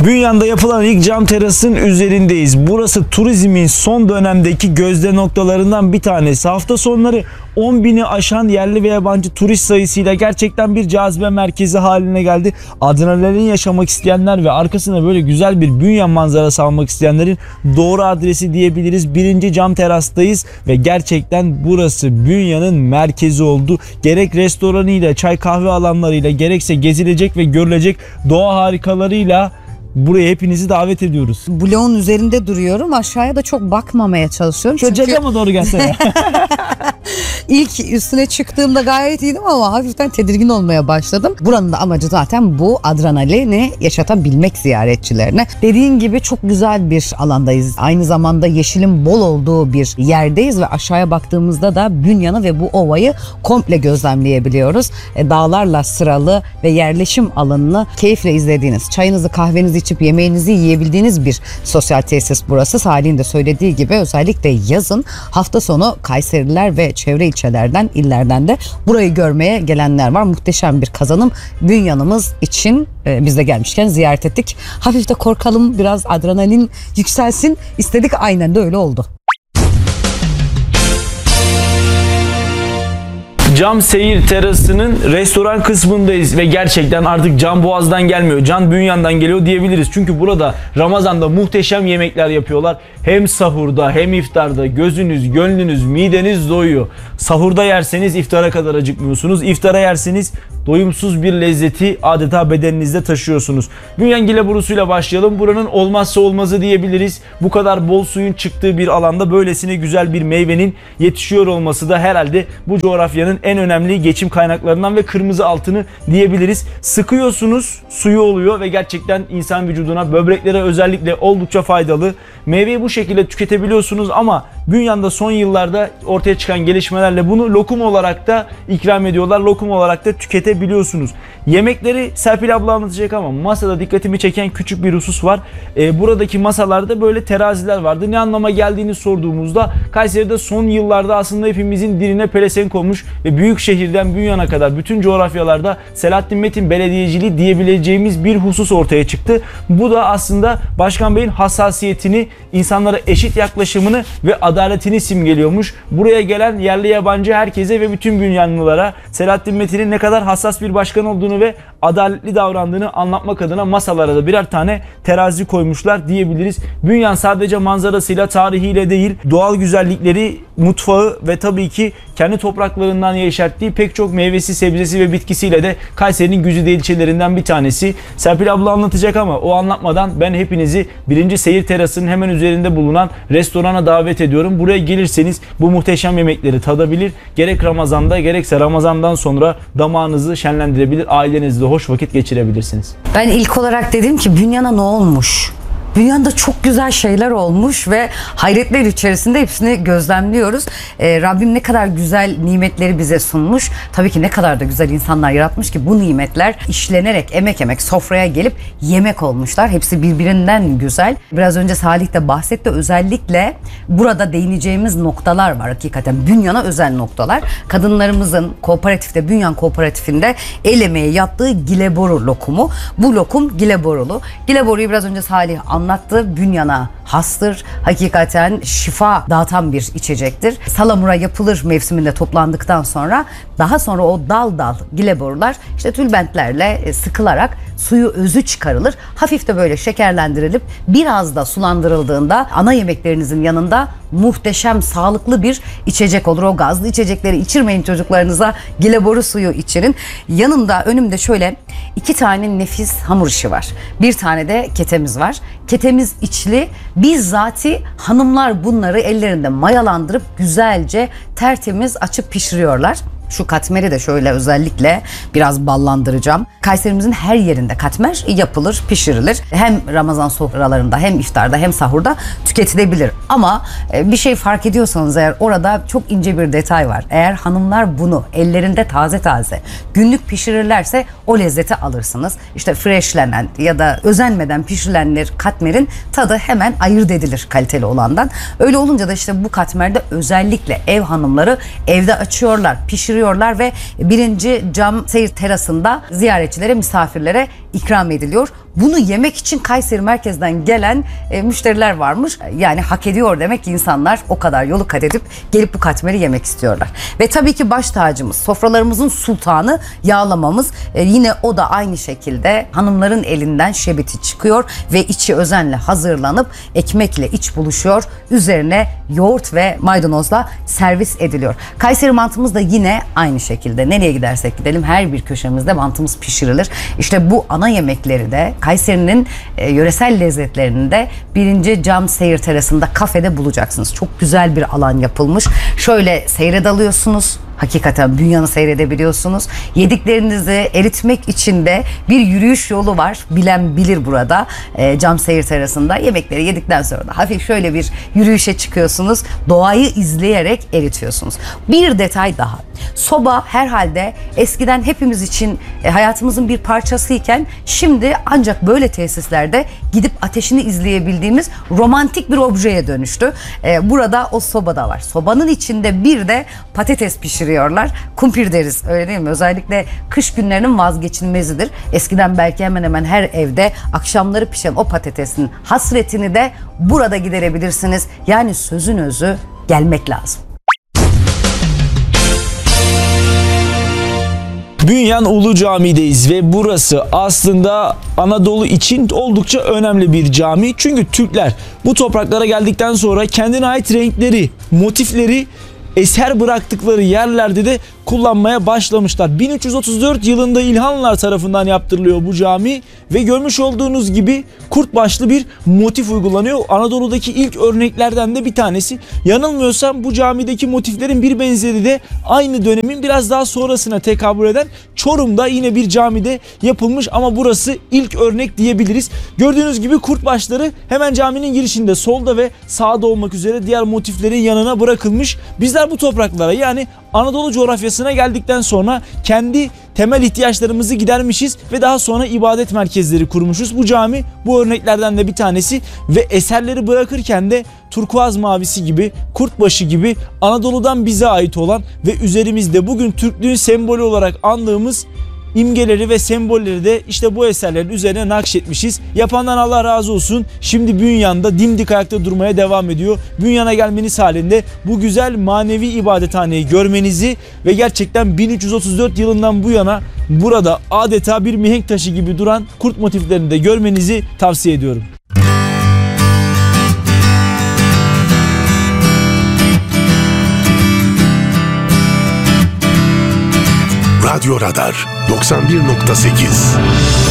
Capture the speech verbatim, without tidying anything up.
Bünyan'da yapılan ilk cam terasın üzerindeyiz. Burası turizmin son dönemdeki gözde noktalarından bir tanesi. Hafta sonları on bini aşan yerli ve yabancı turist sayısıyla gerçekten bir cazibe merkezi haline geldi. Adrenalin yaşamak isteyenler ve arkasına böyle güzel bir Bünyan manzarası almak isteyenlerin doğru adresi diyebiliriz. Birinci cam terastayız ve gerçekten burası Bünyan'ın merkezi oldu. Gerek restoranıyla, çay kahve alanlarıyla, gerekse gezilecek ve görülecek doğa harikalarıyla buraya hepinizi davet ediyoruz. Bloğun üzerinde duruyorum. Aşağıya da çok bakmamaya çalışıyorum. Şöyle Çünkü... cama doğru gelsene. İlk üstüne çıktığımda gayet iyiydim ama hafiften tedirgin olmaya başladım. Buranın da amacı zaten bu adrenalini yaşatabilmek ziyaretçilerine. Dediğin gibi çok güzel bir alandayız. Aynı zamanda yeşilin bol olduğu bir yerdeyiz ve aşağıya baktığımızda da Bünyan'ı ve bu ovayı komple gözlemleyebiliyoruz. E, dağlarla sıralı ve yerleşim alanını keyifle izlediğiniz, çayınızı kahvenizi içip yemeğinizi yiyebildiğiniz bir sosyal tesis burası. Salih'in de söylediği gibi özellikle yazın hafta sonu Kayseriler ve çevre ilçelerden, illerden de burayı görmeye gelenler var. Muhteşem bir kazanım. Bünyan'ımız için e, biz de gelmişken ziyaret ettik. Hafif de korkalım, biraz adrenalin yükselsin istedik. Aynen de öyle oldu. Cam Seyir Terası'nın restoran kısmındayız ve gerçekten artık Can Boğaz'dan gelmiyor, Can Bünyan'dan geliyor diyebiliriz. Çünkü burada Ramazan'da muhteşem yemekler yapıyorlar. Hem sahurda hem iftarda gözünüz, gönlünüz, mideniz doyuyor. Sahurda yerseniz iftara kadar acıkmıyorsunuz. İftara yerseniz doyumsuz bir lezzeti adeta bedeninizde taşıyorsunuz. Bünyan Gileburusuyla başlayalım. Buranın olmazsa olmazı diyebiliriz. Bu kadar bol suyun çıktığı bir alanda böylesine güzel bir meyvenin yetişiyor olması da herhalde bu coğrafyanın en önemli geçim kaynaklarından ve kırmızı altını diyebiliriz. Sıkıyorsunuz, suyu oluyor ve gerçekten insan vücuduna, böbreklere özellikle oldukça faydalı. Meyveyi bu şekilde tüketebiliyorsunuz ama Bünyan'da son yıllarda ortaya çıkan gelişmelerle bunu lokum olarak da ikram ediyorlar. Lokum olarak da tüketebiliyorsunuz. Yemekleri Serpil abla anlatacak ama masada dikkatimi çeken küçük bir husus var. Ee, buradaki masalarda böyle teraziler vardı. Ne anlama geldiğini sorduğumuzda Kayseri'de son yıllarda aslında hepimizin diline pelesenk olmuş ve büyük şehirden Bünyan'a kadar bütün coğrafyalarda Selahattin Metin belediyeciliği diyebileceğimiz bir husus ortaya çıktı. Bu da aslında Başkan Bey'in hassasiyetini, insanlara eşit yaklaşımını ve adaletini simgeliyormuş. Buraya gelen yerli yabancı herkese ve bütün Bünyanlılara Selahattin Metin'in ne kadar hassas bir başkan olduğunu ve adaletli davrandığını anlatmak adına masalara da birer tane terazi koymuşlar diyebiliriz. Bünyan sadece manzarasıyla, tarihiyle değil, doğal güzellikleri, mutfağı ve tabii ki kendi topraklarından yeşerttiği pek çok meyvesi, sebzesi ve bitkisiyle de Kayseri'nin güzide ilçelerinden bir tanesi. Serpil abla anlatacak ama o anlatmadan ben hepinizi birinci Seyir Terası'nın hemen üzerinde bulunan restorana davet ediyorum. Buraya gelirseniz bu muhteşem yemekleri tadabilir. Gerek Ramazan'da gerekse Ramazan'dan sonra damağınızı şenlendirebilir, ailenizle hoş vakit geçirebilirsiniz. Ben ilk olarak dedim ki Bünyan'a ne olmuş? Bünyan'da çok güzel şeyler olmuş ve hayretler içerisinde hepsini gözlemliyoruz. Ee, Rabbim ne kadar güzel nimetleri bize sunmuş. Tabii ki ne kadar da güzel insanlar yaratmış ki bu nimetler işlenerek, emek emek sofraya gelip yemek olmuşlar. Hepsi birbirinden güzel. Biraz önce Salih de bahsetti. Özellikle burada değineceğimiz noktalar var hakikaten. Bünyan'a özel noktalar. Kadınlarımızın kooperatifte, Bünyan Kooperatifinde el emeği yaptığı gileboru lokumu. Bu lokum gileborulu. Gileboruyu biraz önce Salih anlattı. Anlattı. Bünyan'a hastır. Hakikaten şifa dağıtan bir içecektir. Salamura yapılır mevsiminde toplandıktan sonra. Daha sonra o dal dal gileborular işte tülbentlerle sıkılarak suyu özü çıkarılır. Hafif de böyle şekerlendirilip biraz da sulandırıldığında ana yemeklerinizin yanında muhteşem sağlıklı bir içecek olur. O gazlı içecekleri içirmeyin çocuklarınıza. Gileboru suyu içirin. Yanımda önümde şöyle iki tane nefis hamur işi var. Bir tane de ketemiz var. Ketemiz içli. Bizzati hanımlar bunları ellerinde mayalandırıp güzelce tertemiz açıp pişiriyorlar. Şu katmeri de şöyle özellikle biraz ballandıracağım. Kayserimizin her yerinde katmer yapılır, pişirilir. Hem Ramazan sofralarında hem iftarda hem sahurda tüketilebilir. Ama bir şey fark ediyorsanız eğer orada çok ince bir detay var. Eğer hanımlar bunu ellerinde taze taze günlük pişirirlerse o lezzeti alırsınız. İşte freshlenen ya da özenmeden pişirilenler katmerin tadı hemen ayırt edilir kaliteli olandan. Öyle olunca da işte bu katmerde özellikle ev hanımları evde açıyorlar, pişiriyorlar. pişiriyorlar ve birinci cam seyir terasında ziyaretçilere, misafirlere ikram ediliyor. Bunu yemek için Kayseri merkezden gelen e, müşteriler varmış. Yani hak ediyor demek ki insanlar o kadar yolu kat edip gelip bu katmeri yemek istiyorlar. Ve tabii ki baş tacımız, sofralarımızın sultanı yağlamamız. E, yine o da aynı şekilde hanımların elinden şebeti çıkıyor ve içi özenle hazırlanıp ekmekle iç buluşuyor. Üzerine yoğurt ve maydanozla servis ediliyor. Kayseri mantımız da yine aynı şekilde. Nereye gidersek gidelim her bir köşemizde mantımız pişirilir. İşte bu ana yemekleri de Kayseri'nin e, yöresel lezzetlerini de birinci cam seyir terasında kafede bulacaksınız. Çok güzel bir alan yapılmış. Şöyle seyre dalıyorsunuz. Hakikaten dünyanı seyredebiliyorsunuz. Yediklerinizi eritmek için de bir yürüyüş yolu var. Bilen bilir burada. E, cam seyir terasında yemekleri yedikten sonra da hafif şöyle bir yürüyüşe çıkıyorsunuz. Doğayı izleyerek eritiyorsunuz. Bir detay daha. Soba herhalde eskiden hepimiz için e, hayatımızın bir parçasıyken şimdi ancak böyle tesislerde gidip ateşini izleyebildiğimiz romantik bir objeye dönüştü. E, burada o soba da var. Sobanın içinde bir de patates pişiriyorlar. Kumpir deriz, öyle değil mi? Özellikle kış günlerinin vazgeçilmezidir. Eskiden belki hemen hemen her evde akşamları pişen o patatesin hasretini de burada giderebilirsiniz. Yani sözün özü gelmek lazım. Bünyan Ulu Cami'deyiz ve burası aslında Anadolu için oldukça önemli bir cami. Çünkü Türkler bu topraklara geldikten sonra kendine ait renkleri, motifleri eser bıraktıkları yerlerde de kullanmaya başlamışlar. bin üç yüz otuz dört yılında İlhanlılar tarafından yaptırılıyor bu cami ve görmüş olduğunuz gibi kurt başlı bir motif uygulanıyor. Anadolu'daki ilk örneklerden de bir tanesi. Yanılmıyorsam bu camideki motiflerin bir benzeri de aynı dönemin biraz daha sonrasına tekabül eden Çorum'da yine bir camide yapılmış ama burası ilk örnek diyebiliriz. Gördüğünüz gibi kurt başları hemen caminin girişinde solda ve sağda olmak üzere diğer motiflerin yanına bırakılmış. Bizler bu topraklara yani Anadolu coğrafyasına geldikten sonra kendi temel ihtiyaçlarımızı gidermişiz ve daha sonra ibadet merkezleri kurmuşuz. Bu cami bu örneklerden de bir tanesi ve eserleri bırakırken de turkuaz mavisi gibi, kurtbaşı gibi Anadolu'dan bize ait olan ve üzerimizde bugün Türklüğün sembolü olarak andığımız imgeleri ve sembolleri de işte bu eserlerin üzerine nakşetmişiz. Yapandan Allah razı olsun. Şimdi Bünyan'da dimdik ayakta durmaya devam ediyor. Bünyan'a gelmeniz halinde bu güzel manevi ibadethaneyi görmenizi ve gerçekten bin üç yüz otuz dört yılından bu yana burada adeta bir mihenk taşı gibi duran kurt motiflerini de görmenizi tavsiye ediyorum. Radyo Radar doksan bir nokta sekiz